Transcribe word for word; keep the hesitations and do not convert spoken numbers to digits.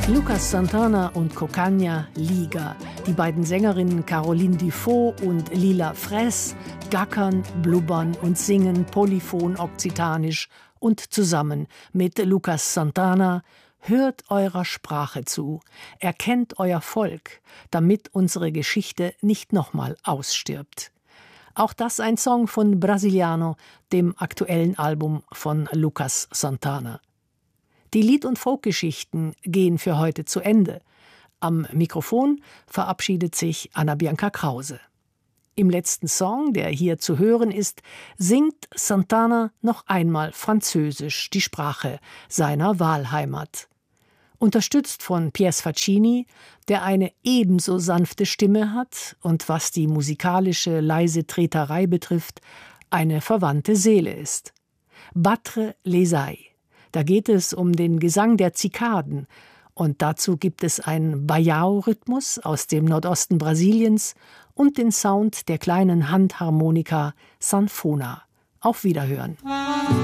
Lucas Santana und Cocagna Liga. Die beiden Sängerinnen Caroline Dufaux und Lila Fraisse gackern, blubbern und singen polyphon okzitanisch und zusammen mit Lucas Santana: Hört eurer Sprache zu, erkennt euer Volk, damit unsere Geschichte nicht nochmal ausstirbt. Auch das ein Song von Brasiliano, dem aktuellen Album von Lucas Santana. Die Lied- und Folkgeschichten gehen für heute zu Ende. Am Mikrofon verabschiedet sich Anna Bianca Krause. Im letzten Song, der hier zu hören ist, singt Santana noch einmal Französisch, die Sprache seiner Wahlheimat. Unterstützt von Piers Faccini, der eine ebenso sanfte Stimme hat und, was die musikalische leise Treterei betrifft, eine verwandte Seele ist. Battre les ailes. Da geht es um den Gesang der Zikaden, und dazu gibt es einen Baião-Rhythmus aus dem Nordosten Brasiliens und den Sound der kleinen Handharmonika Sanfona. Auf Wiederhören.